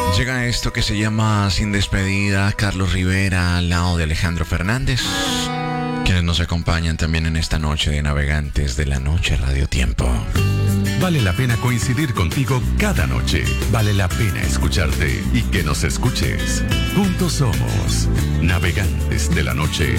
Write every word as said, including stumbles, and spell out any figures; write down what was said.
Llega esto que se llama Sin Despedida, Carlos Rivera al lado de Alejandro Fernández, quienes nos acompañan también en esta noche de Navegantes de la Noche Radio Tiempo. Vale la pena coincidir contigo cada noche. Vale la pena escucharte y que nos escuches. Juntos somos Navegantes de la Noche.